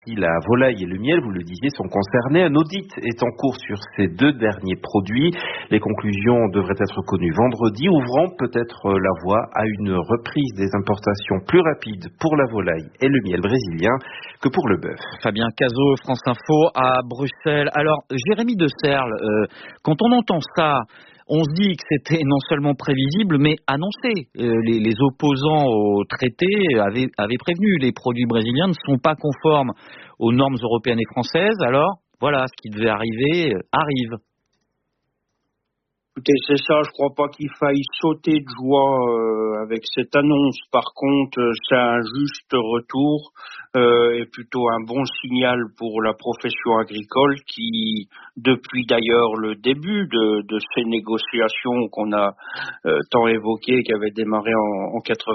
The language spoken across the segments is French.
Si la volaille et le miel, vous le disiez, sont concernés, un audit est en cours sur ces deux derniers produits. Les conclusions devraient être connues vendredi, ouvrant peut-être la voie à une reprise des importations plus rapide pour la volaille et le miel brésilien que pour le bœuf. Fabien Cazot, France Info à Bruxelles. Alors, Jérémy de Serles, quand on entend ça, on se dit que c'était non seulement prévisible, mais annoncé. Les opposants au traité avaient prévenu. Les produits brésiliens ne sont pas conformes aux normes européennes et françaises. Alors, voilà, ce qui devait arriver arrive. Écoutez, c'est ça, je crois pas qu'il faille sauter de joie avec cette annonce. Par contre, c'est un juste retour et plutôt un bon signal pour la profession agricole qui, depuis d'ailleurs le début de ces négociations qu'on a tant évoquées, qui avaient démarré en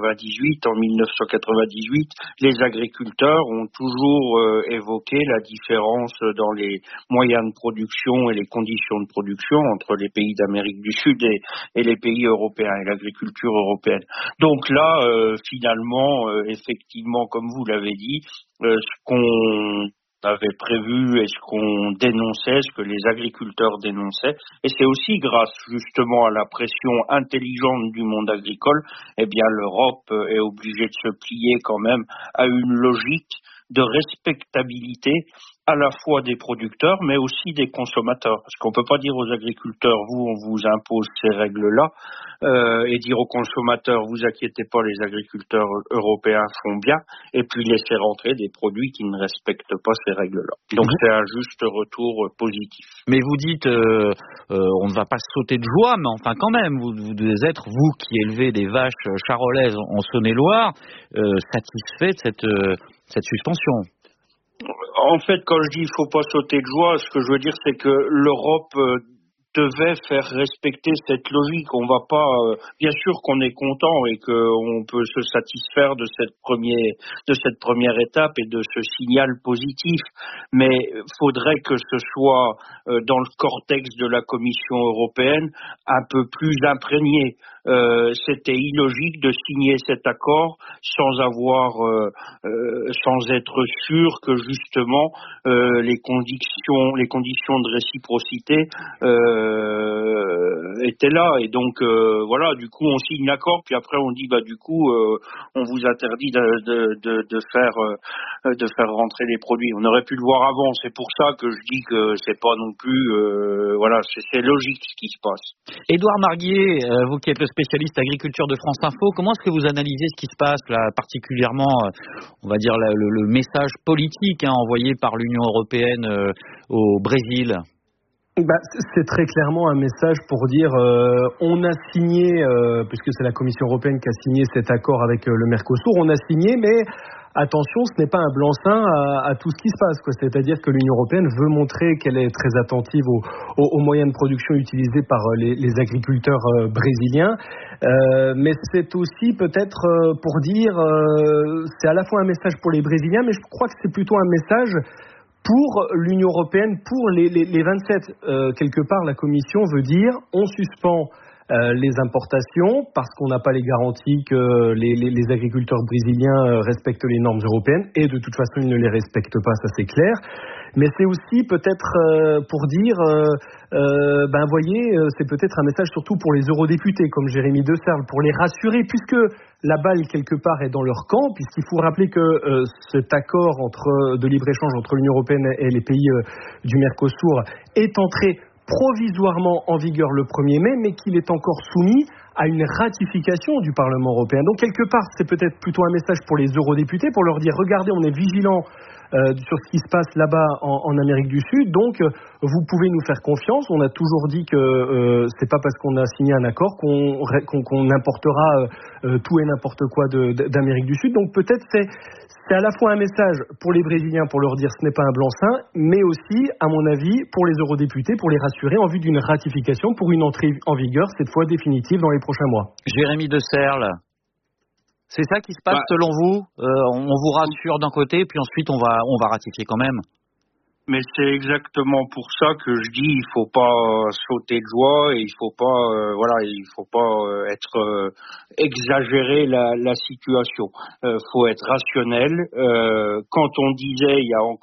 1998, les agriculteurs ont toujours évoqué la différence dans les moyens de production et les conditions de production entre les pays d'Amérique du Sud et les pays européens et l'agriculture européenne. Donc là, finalement, effectivement, comme vous l'avez dit, ce qu'on avait prévu et ce qu'on dénonçait, ce que les agriculteurs dénonçaient, et c'est aussi grâce justement à la pression intelligente du monde agricole, eh bien l'Europe est obligée de se plier quand même à une logique de respectabilité à la fois des producteurs, mais aussi des consommateurs. Parce qu'on ne peut pas dire aux agriculteurs, on vous impose ces règles-là, et dire aux consommateurs, vous inquiétez pas, les agriculteurs européens font bien, et puis laisser rentrer des produits qui ne respectent pas ces règles-là. Donc c'est un juste retour positif. Mais vous dites, on ne va pas sauter de joie, mais enfin quand même, vous devez être, vous qui élevez des vaches charolaises en Saône-et-Loire, satisfait de cette suspension. En fait, quand je dis il faut pas sauter de joie, ce que je veux dire, c'est que l'Europe devait faire respecter cette logique. On va pas, bien sûr qu'on est content et qu'on peut se satisfaire de cette première étape et de ce signal positif, mais faudrait que ce soit dans le cortex de la Commission européenne un peu plus imprégné. C'était illogique de signer cet accord sans être sûr que justement les conditions de réciprocité étaient là, et donc voilà, du coup on signe l'accord, puis après on dit du coup on vous interdit de faire rentrer les produits. On aurait pu le voir avant, c'est pour ça que je dis que c'est pas non plus voilà, c'est logique ce qui se passe. Édouard Marguier, vous qui êtes le spécialiste agriculture de France Info, comment est-ce que vous analysez ce qui se passe là, particulièrement, on va dire le message politique envoyé par l'Union européenne au Brésil? C'est très clairement un message pour dire on a signé, puisque c'est la Commission européenne qui a signé cet accord avec le Mercosur, on a signé, mais attention, ce n'est pas un blanc-seing à tout ce qui se passe, quoi. C'est-à-dire que l'Union européenne veut montrer qu'elle est très attentive aux moyens de production utilisés par les agriculteurs brésiliens, mais c'est aussi peut-être pour dire, c'est à la fois un message pour les Brésiliens, mais je crois que c'est plutôt un message pour l'Union européenne, pour les 27. Quelque part, la Commission veut dire on suspend les importations parce qu'on n'a pas les garanties que les agriculteurs brésiliens respectent les normes européennes, et de toute façon ils ne les respectent pas, ça c'est clair. Mais c'est aussi peut-être pour dire, voyez, c'est peut-être un message surtout pour les eurodéputés comme Jérémy de Serles, pour les rassurer, puisque la balle quelque part est dans leur camp, puisqu'il faut rappeler que cet accord de libre-échange entre l'Union européenne et les pays du Mercosur est entré provisoirement en vigueur le 1er mai, mais qu'il est encore soumis à une ratification du Parlement européen. Donc quelque part, c'est peut-être plutôt un message pour les eurodéputés, pour leur dire, regardez, on est vigilants sur ce qui se passe là-bas en Amérique du Sud, donc vous pouvez nous faire confiance. On a toujours dit que c'est pas parce qu'on a signé un accord qu'on importera tout et n'importe quoi d'Amérique du Sud. Donc peut-être c'est à la fois un message pour les Brésiliens pour leur dire ce n'est pas un blanc-seing, mais aussi, à mon avis, pour les eurodéputés, pour les rassurer en vue d'une ratification pour une entrée en vigueur, cette fois définitive, dans les prochains mois. Jérémy de Serles, c'est ça qui se passe selon vous? On vous rassure d'un côté, puis ensuite on va ratifier quand même. Mais c'est exactement pour ça que je dis il faut pas sauter de joie et il faut pas être exagérer la situation. Faut être rationnel. Quand on disait il y a encore